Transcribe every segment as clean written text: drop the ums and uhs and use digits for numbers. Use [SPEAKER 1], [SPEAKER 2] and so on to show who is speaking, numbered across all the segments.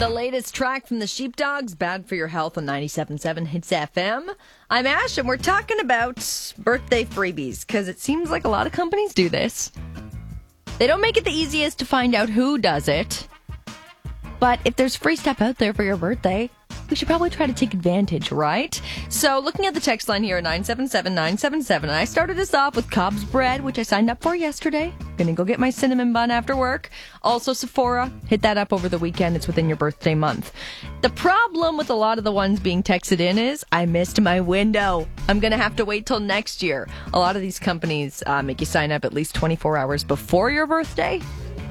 [SPEAKER 1] The latest track from the Sheepdogs, Bad for Your Health on 97.7 Hits FM. I'm Ash, and we're talking about birthday freebies, because it seems like a lot of companies do this. They don't make it the easiest to find out who does it, but if there's free stuff out there for your birthday, we should probably try to take advantage, right? So looking at the text line here at 977-977, and I started us off with Cobb's Bread, which I signed up for yesterday. Gonna go get my cinnamon bun after work. Also Sephora, hit that up over the weekend. It's within your birthday month. The problem with a lot of the ones being texted in is, I missed my window. I'm gonna have to wait till next year. A lot of these companies make you sign up at least 24 hours before your birthday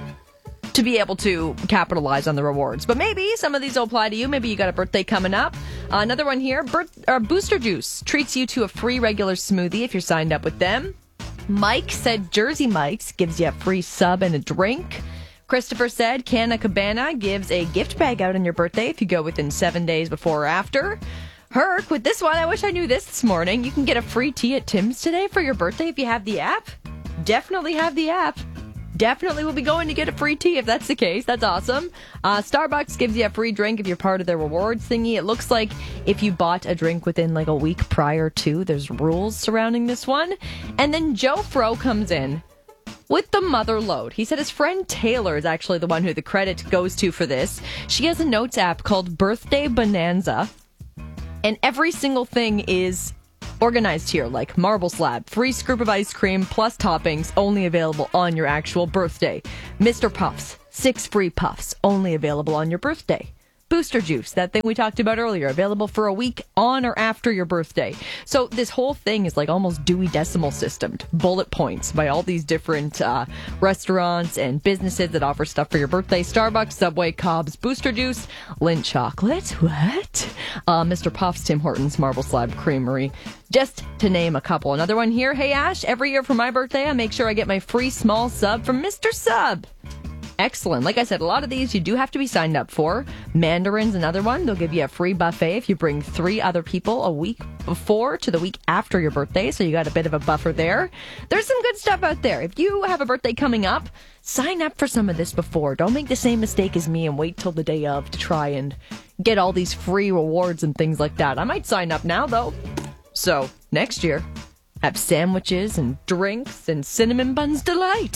[SPEAKER 1] to be able to capitalize on the rewards. But maybe some of these will apply to you. Maybe you got a birthday coming up. Another one here, Booster Juice treats you to a free regular smoothie if you're signed up with them. Mike said Jersey Mike's gives you a free sub and a drink. Christopher said Canna Cabana gives a gift bag out on your birthday if you go within 7 days before or after. Herc, with this one, I wish I knew this morning. You can get a free tea at Tim's today for your birthday if you have the app. Definitely have the app. Definitely will be going to get a free tea if that's the case. That's awesome. Starbucks gives you a free drink if you're part of their rewards thingy. It looks like if you bought a drink within like a week prior to, there's rules surrounding this one. And then Joe Fro comes in with the mother load. He said his friend Taylor is actually the one who the credit goes to for this. She has a notes app called Birthday Bonanza, and every single thing is organized here, like marble slab, free scoop of ice cream plus toppings, only available on your actual birthday. Mr. Puffs, 6 free puffs, only available on your birthday. Booster Juice, that thing we talked about earlier, available for a week on or after your birthday. So this whole thing is like almost Dewey Decimal Systemed, bullet points by all these different restaurants and businesses that offer stuff for your birthday. Starbucks, Subway, Cobb's, Booster Juice, Lindt Chocolate, what? Mr. Puffs, Tim Hortons, Marble Slab Creamery, just to name a couple. Another one here, hey Ash, every year for my birthday I make sure I get my free small sub from Mr. Sub. Excellent. Like I said, a lot of these you do have to be signed up for. Mandarin's another one. They'll give you a free buffet if you bring 3 other people a week before to the week after your birthday, so you got a bit of a buffer there. There's some good stuff out there. If you have a birthday coming up, sign up for some of this before. Don't make the same mistake as me and wait till the day of to try and get all these free rewards and things like that. I might sign up now, though. So, next year, have sandwiches and drinks and cinnamon buns delight.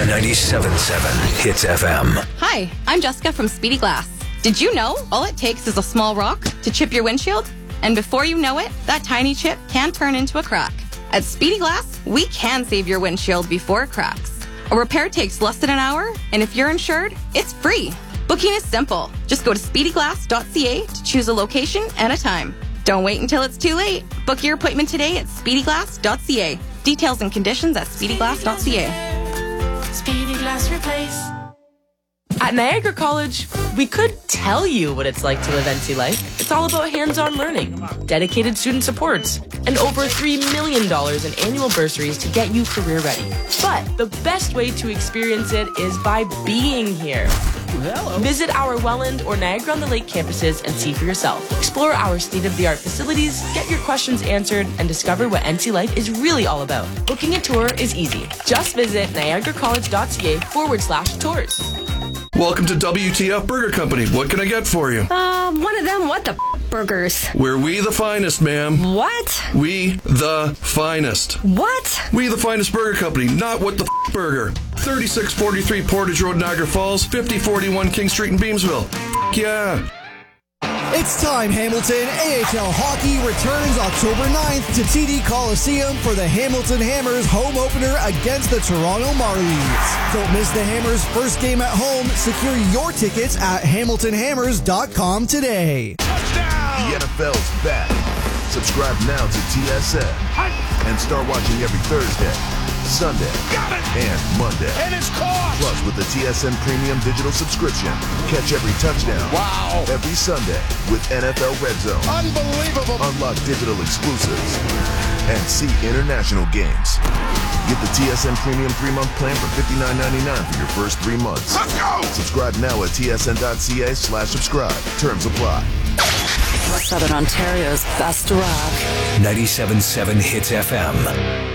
[SPEAKER 2] 97.7 Hits FM.
[SPEAKER 3] Hi, I'm Jessica from Speedy Glass. Did you know all it takes is a small rock to chip your windshield? And before you know it, that tiny chip can turn into a crack. At Speedy Glass, we can save your windshield before it cracks. A repair takes less than an hour, and if you're insured, it's free. Booking is simple. Just go to speedyglass.ca to choose a location and a time. Don't wait until it's too late. Book your appointment today at speedyglass.ca. Details and conditions at speedyglass.ca.
[SPEAKER 4] Speedy Glass Replace.
[SPEAKER 5] At Niagara College, we could tell you what it's like to live NC life. It's all about hands-on learning, dedicated student supports, and over $3 million in annual bursaries to get you career ready. But the best way to experience it is by being here. Hello. Visit our Welland or Niagara-on-the-Lake campuses and see for yourself. Explore our state-of-the-art facilities, get your questions answered, and discover what NC life is really all about. Booking a tour is easy. Just visit niagaracollege.ca/tours.
[SPEAKER 6] Welcome to WTF Burger Company. What can I get for you?
[SPEAKER 7] One of them burgers.
[SPEAKER 6] We're we the finest, ma'am.
[SPEAKER 7] What?
[SPEAKER 6] We the finest.
[SPEAKER 7] What?
[SPEAKER 6] We the finest burger company, not what the burger. 3643 Portage Road, Niagara Falls, 5041 King Street in Beamsville. Yeah.
[SPEAKER 8] It's time, Hamilton. AHL Hockey returns October 9th to TD Coliseum for the Hamilton Hammers home opener against the Toronto Marlies. Don't miss the Hammers' first game at home. Secure your tickets at hamiltonhammers.com today.
[SPEAKER 9] The NFL's back. Subscribe now to TSN and start watching every Thursday, Sunday, and Monday.
[SPEAKER 10] And it's caught!
[SPEAKER 9] Plus, with the TSN Premium Digital subscription, catch every touchdown.
[SPEAKER 10] Wow!
[SPEAKER 9] Every Sunday with NFL Red Zone.
[SPEAKER 10] Unbelievable!
[SPEAKER 9] Unlock digital exclusives and see international games. Get the TSN Premium 3-month plan for $59.99 for your first 3 months.
[SPEAKER 10] Let's go!
[SPEAKER 9] Subscribe now at tsn.ca/subscribe. Terms apply.
[SPEAKER 11] Southern Ontario's best rock.
[SPEAKER 2] 97.7 Hits FM.